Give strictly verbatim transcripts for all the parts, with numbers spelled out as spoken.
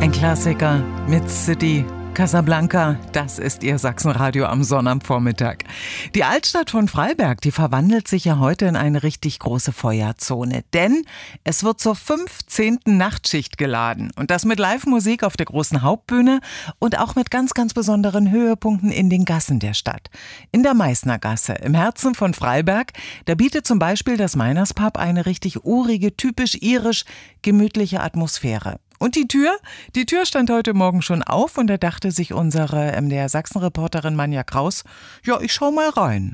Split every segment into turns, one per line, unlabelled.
Ein Klassiker mit City. Casablanca, das ist Ihr Sachsenradio am Sonnabendvormittag. Die Altstadt von Freiberg, die verwandelt sich ja heute in eine richtig große Feuerzone. Denn es wird zur fünfzehnten Nachtschicht geladen. Und das mit Live-Musik auf der großen Hauptbühne und auch mit ganz, ganz besonderen Höhepunkten in den Gassen der Stadt. In der Meißner Gasse, im Herzen von Freiberg, da bietet zum Beispiel das Meiners Pub eine richtig urige, typisch irisch, gemütliche Atmosphäre. Und die Tür? Die Tür stand heute Morgen schon auf und da dachte sich unsere M D R Sachsen-Reporterin Manja Kraus, ja, ich schau mal rein.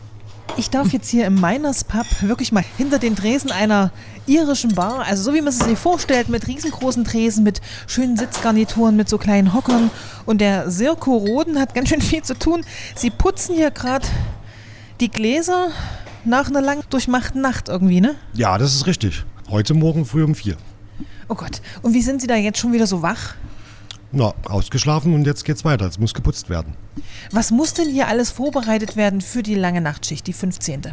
Ich darf jetzt hier im Meiners Pub wirklich mal hinter den Tresen einer irischen Bar, also so wie man es sich vorstellt, mit riesengroßen Tresen, mit schönen Sitzgarnituren, mit so kleinen Hockern. Und der Sirko Roden hat ganz schön viel zu tun. Sie putzen hier gerade die Gläser nach einer lang durchmachten Nacht irgendwie, ne?
Ja, das ist richtig. Heute Morgen früh um vier.
Oh Gott, und wie sind Sie da jetzt schon wieder so wach?
Na, ausgeschlafen und jetzt geht's weiter. Es muss geputzt werden.
Was muss denn hier alles vorbereitet werden für die lange Nachtschicht, die fünfzehnte?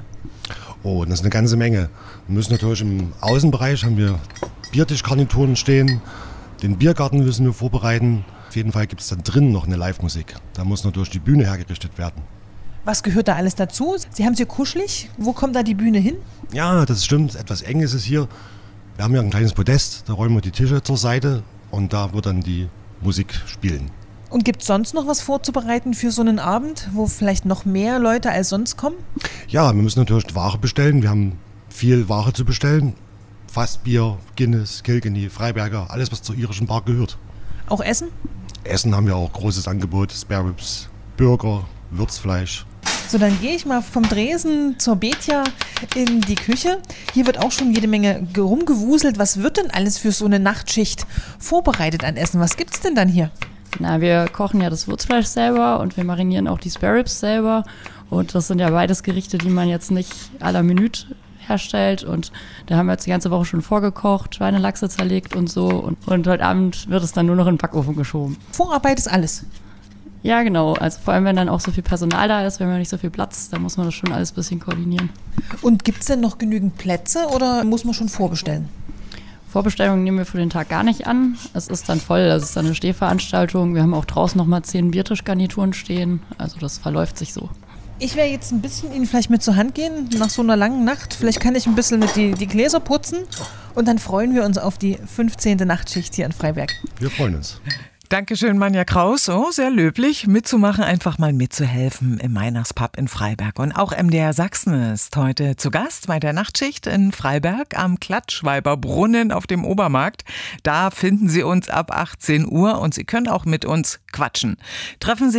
Oh, das ist eine ganze Menge. Wir müssen natürlich im Außenbereich, haben wir Biertischgarnituren stehen. Den Biergarten müssen wir vorbereiten. Auf jeden Fall gibt es dann drinnen noch eine Live-Musik. Da muss natürlich die Bühne hergerichtet werden.
Was gehört da alles dazu? Sie haben es hier kuschelig. Wo kommt da die Bühne hin?
Ja, das stimmt. Etwas eng ist es hier. Wir haben ja ein kleines Podest, da räumen wir die Tische zur Seite und da wird dann die Musik spielen.
Und gibt es sonst noch was vorzubereiten für so einen Abend, wo vielleicht noch mehr Leute als sonst kommen?
Ja, wir müssen natürlich Ware bestellen. Wir haben viel Ware zu bestellen. Fassbier, Guinness, Kilkenny, Freiberger, alles was zur irischen Bar gehört.
Auch Essen?
Essen haben wir auch großes Angebot, Spare Ribs, Burger, Würzfleisch.
So, dann gehe ich mal vom Dresen zur Betja in die Küche. Hier wird auch schon jede Menge rumgewuselt. Was wird denn alles für so eine Nachtschicht vorbereitet an Essen? Was gibt's denn dann hier?
Na, wir kochen ja das Würzfleisch selber und wir marinieren auch die Spare Ribs selber. Und das sind ja beides Gerichte, die man jetzt nicht à la Minute herstellt. Und da haben wir jetzt die ganze Woche schon vorgekocht, Schweinelachse zerlegt und so. Und, und heute Abend wird es dann nur noch in den Backofen geschoben.
Vorarbeit ist alles?
Ja, genau. Also vor allem, wenn dann auch so viel Personal da ist, wenn man nicht so viel Platz, dann muss man das schon alles ein bisschen koordinieren.
Und gibt es denn noch genügend Plätze oder muss man schon vorbestellen?
Vorbestellungen nehmen wir für den Tag gar nicht an. Es ist dann voll, das ist dann eine Stehveranstaltung. Wir haben auch draußen nochmal zehn Biertischgarnituren stehen. Also das verläuft sich so.
Ich werde jetzt ein bisschen Ihnen vielleicht mit zur Hand gehen nach so einer langen Nacht. Vielleicht kann ich ein bisschen mit die, die Gläser putzen und dann freuen wir uns auf die fünfzehnte Nachtschicht hier in Freiberg.
Wir freuen uns.
Dankeschön, Manja Kraus. Oh, sehr löblich, mitzumachen, einfach mal mitzuhelfen im Meiners Pub in Freiberg. Und auch M D R Sachsen ist heute zu Gast bei der Nachtschicht in Freiberg am Klatschweiberbrunnen auf dem Obermarkt. Da finden Sie uns ab achtzehn Uhr und Sie können auch mit uns quatschen. Treffen Sie